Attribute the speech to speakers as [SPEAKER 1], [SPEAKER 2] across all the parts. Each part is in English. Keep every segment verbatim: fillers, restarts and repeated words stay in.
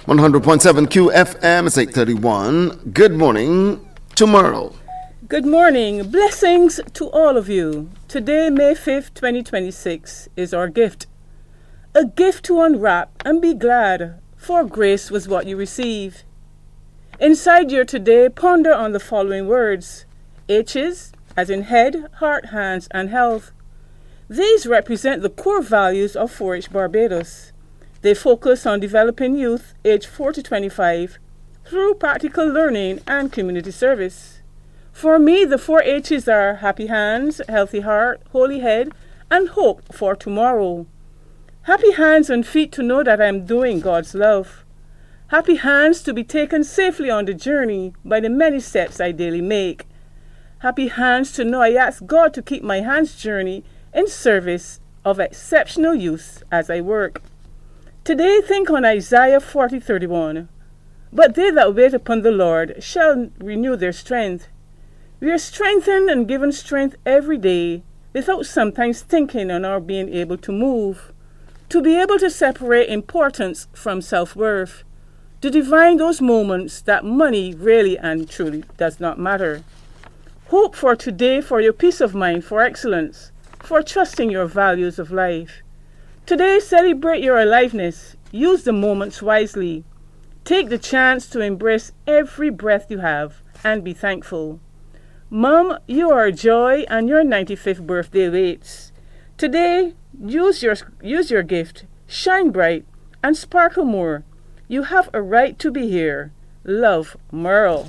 [SPEAKER 1] one hundred point seven Q F M, it's eight thirty-one. Good morning to Merle.
[SPEAKER 2] Good morning. Blessings to all of you. Today, May fifth, twenty twenty-six, is our gift. A gift to unwrap and be glad, for grace was what you receive. Inside your today, ponder on the following words. H's, as in head, heart, hands, and health. These represent the core values of four H Barbados. They focus on developing youth aged four to twenty-five through practical learning and community service. For me, the four H's are happy hands, healthy heart, holy head, and hope for tomorrow. Happy hands and feet to know that I am doing God's love. Happy hands to be taken safely on the journey by the many steps I daily make. Happy hands to know I ask God to keep my hands journey in service of exceptional use as I work. Today think on Isaiah forty thirty-one. But they that wait upon the Lord shall renew their strength. We are strengthened and given strength every day without sometimes thinking on our being able to move, to be able to separate importance from self-worth, to divine those moments that money really and truly does not matter. Hope for today, for your peace of mind, for excellence, for trusting your values of life. Today, celebrate your aliveness. Use the moments wisely. Take the chance to embrace every breath you have and be thankful. Mom, you are a joy and your ninety-fifth birthday waits. Today, use your, use your gift, shine bright, and sparkle more. You have a right to be here. Love, Merle.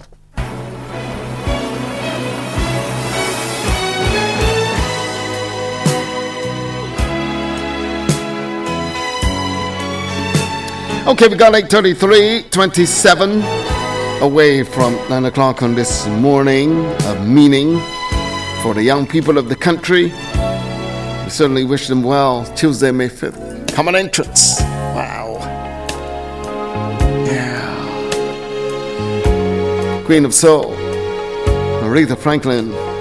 [SPEAKER 1] Okay, we got eight thirty-three, twenty-seven away from nine o'clock on this morning of meaning for the young people of the country. We certainly wish them well. Tuesday, May fifth. Common entrance. Wow. Yeah. Queen of Soul, Aretha Franklin.